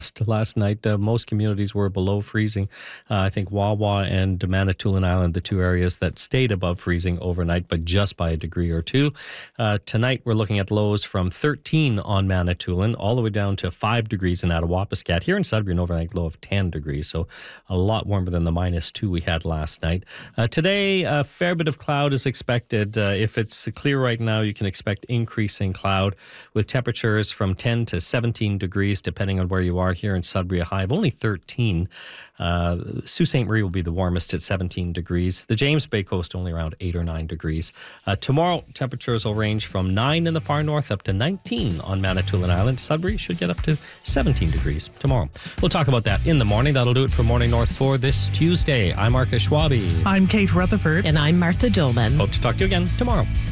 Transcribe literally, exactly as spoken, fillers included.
last night. Uh, most communities were below freezing. Uh, I think Wawa and Manitoulin Island, the two areas that stayed above freezing overnight, but just by a degree or two. Uh, tonight, we're looking at lows from thirteen on Manitoulin all the way down to five degrees in Attawapiskat. Here in Sudbury, an overnight low of ten degrees, so a lot warmer than the minus two we had last night. Uh, today, a fair bit of cloud is expected. Uh, if it's clear right now, you can expect increasing cloud with temperatures from ten to seventeen degrees, depending on where you are. Here in Sudbury, a high of only thirteen. Uh, Sault Ste. Marie will be the warmest at seventeen degrees. The James Bay coast only around eight or nine degrees. Uh, tomorrow, temperatures will range from nine in the far north up to nineteen on Manitoulin Island. Sudbury should get up to seventeen degrees tomorrow. We'll talk about that in the morning. That'll do it for Morning North for this Tuesday. I'm Marcus Schwabe. I'm Kate Rutherford. And I'm Martha Dolman. Hope to talk to you again tomorrow.